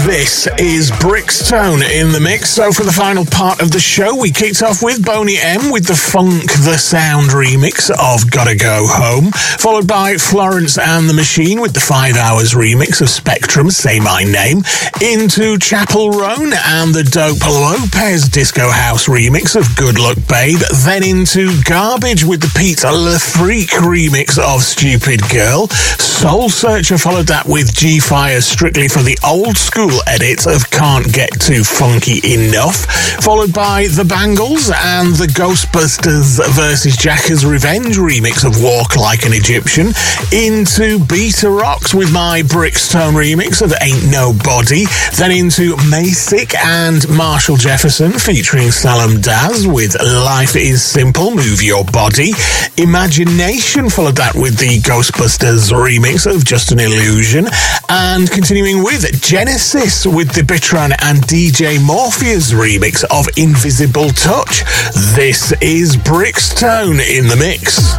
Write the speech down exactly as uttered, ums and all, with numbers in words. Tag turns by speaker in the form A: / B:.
A: This is Brixtone in the mix. So for the final part of the show, we kicked off with Boney M with the Funk the Sound remix of Gotta Go Home, followed by Florence and the Machine with the Five Hours remix of Spectrum, Say My Name, into Chapel Roan and the Dope Lopez Disco House remix of Good Luck Babe, then into Garbage with the Pete Le Freak remix of Stupid Girl. Soul Searcher followed that with G-Fire strictly for the old school edit of Can't Get Too Funky Enough, followed by The Bangles and the Ghostbusters versus Jacka's Revenge remix of Walk Like an Egyptian, into Beta Rocks with my Brixtone remix of Ain't Nobody, then into Masick and Marshall Jefferson featuring Salam Daz with Life Is Simple, Move Your Body. Imagination followed that with the Ghostbusters remix of Just an Illusion, and continuing with Genesis with the Bitran and D J Morpheus remix of Invisible Touch. This is Brixtone in the mix.